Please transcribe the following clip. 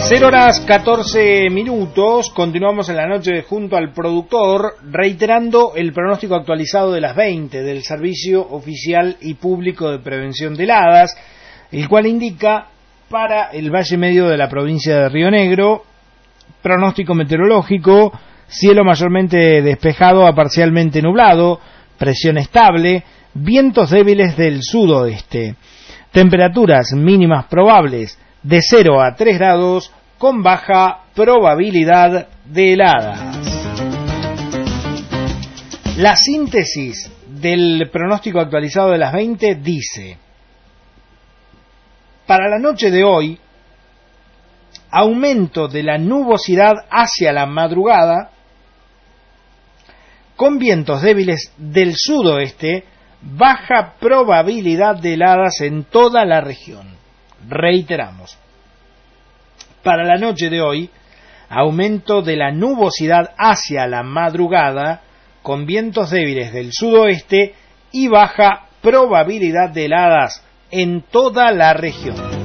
0:14. Continuamos en la noche junto al productor, reiterando el pronóstico actualizado de las 20 del Servicio Oficial y Público de Prevención de Heladas, el cual indica para el Valle Medio de la provincia de Río Negro, pronóstico meteorológico, cielo mayormente despejado a parcialmente nublado, presión estable, vientos débiles del sudoeste, temperaturas mínimas probables de 0 a 3 grados, con baja probabilidad de heladas. La síntesis del pronóstico actualizado de las 20 dice: para la noche de hoy, aumento de la nubosidad hacia la madrugada, con vientos débiles del sudoeste, baja probabilidad de heladas en toda la región. Reiteramos: para la noche de hoy, aumento de la nubosidad hacia la madrugada, con vientos débiles del sudoeste y baja probabilidad de heladas en toda la región.